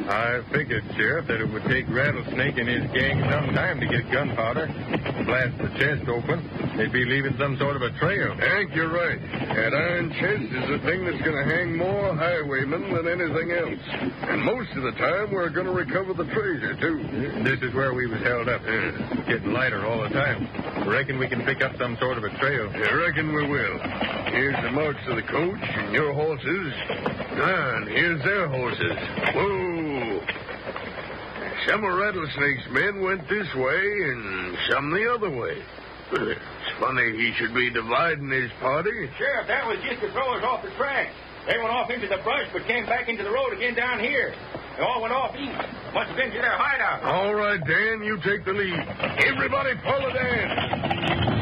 I figured, Sheriff, that it would take Rattlesnake and his gang some time to get gunpowder, blast the chest open. They'd be leaving some sort of a trail. Hank, you're right. That iron chest is the thing that's going to hang more highwaymen than anything else. And most of the time, we're going to recover the treasure, too. This is where we was held up. Getting lighter all the time. Reckon we can pick up some sort of a trail. I reckon we will. Here's the marks of the coach and your horses. And here's their horses. Whoa! Some of Rattlesnake's men went this way and some the other way. It's funny he should be dividing his party. Sheriff, that was just to throw us off the track. They went off into the brush but came back into the road again down here. They all went off east. Must have been to their hideout. All right, Dan, you take the lead. Everybody follow Dan.